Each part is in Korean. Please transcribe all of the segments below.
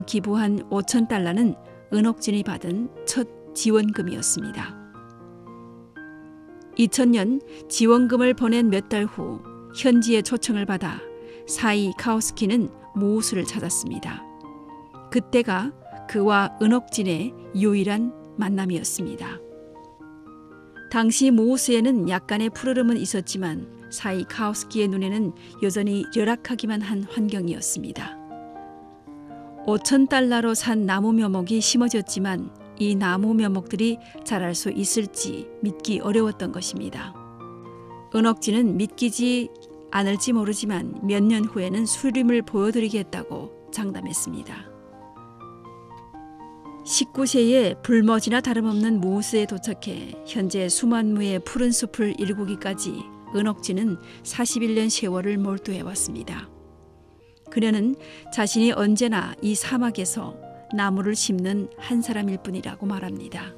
기부한 5,000달러는 은옥진이 받은 첫 지원금이었습니다. 2000년 지원금을 보낸 몇 달 후 현지의 초청을 받아 사이 카우스키는 모우스를 찾았습니다. 그때가 그와 은옥진의 유일한 만남이었습니다. 당시 모우스에는 약간의 푸르름은 있었지만 사이 카우스키의 눈에는 여전히 열악하기만 한 환경이었습니다. 5,000달러로 산 나무 묘목이 심어졌지만 이 나무 묘목들이 자랄 수 있을지 믿기 어려웠던 것입니다. 은옥진은 믿기지 않을지 모르지만 몇 년 후에는 수림을 보여드리겠다고 장담했습니다. 19세에 불머지나 다름없는 모우스에 도착해 현재 수만 무의 푸른 숲을 일구기까지 은옥진은 41년 세월을 몰두해왔습니다. 그녀는 자신이 언제나 이 사막에서 나무를 심는 한 사람일 뿐이라고 말합니다.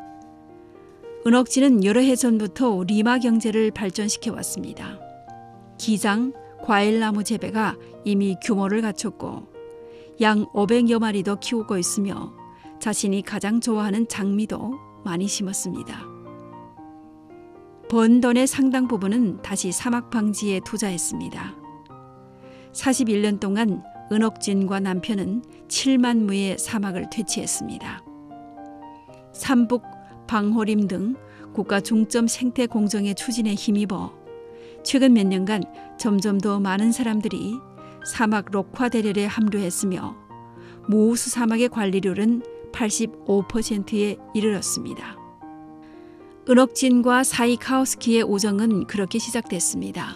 은옥진은 여러 해 전부터 리마 경제를 발전시켜왔습니다. 기장, 과일나무 재배가 이미 규모를 갖췄고 양 500여 마리도 키우고 있으며 자신이 가장 좋아하는 장미도 많이 심었습니다. 번 돈의 상당 부분은 다시 사막 방지에 투자했습니다. 41년 동안 은옥진과 남편은 7만 무의 사막을 퇴치했습니다. 삼북, 방호림 등 국가 중점 생태 공정의 추진에 힘입어 최근 몇 년간 점점 더 많은 사람들이 사막 록화 대열에 합류했으며 모우스 사막의 관리율은 85%에 이르렀습니다. 은옥진과 사이카우스키의 우정은 그렇게 시작됐습니다.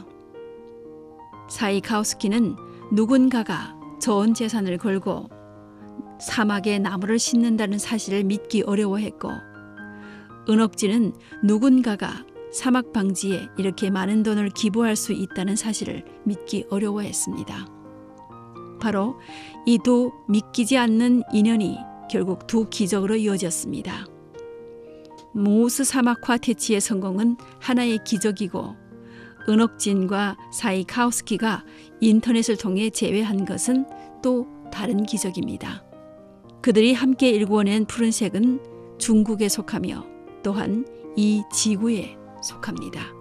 사이카우스키는 누군가가 전 재산을 걸고 사막에 나무를 심는다는 사실을 믿기 어려워했고 은옥진은 누군가가 사막 방지에 이렇게 많은 돈을 기부할 수 있다는 사실을 믿기 어려워했습니다. 바로 이 두 믿기지 않는 인연이 결국 두 기적으로 이어졌습니다. 모우스 사막화 퇴치의 성공은 하나의 기적이고 은옥진과 사이카우스키가 인터넷을 통해 재회한 것은 또 다른 기적입니다. 그들이 함께 일구어낸 푸른색은 중국에 속하며 또한 이 지구에 속합니다.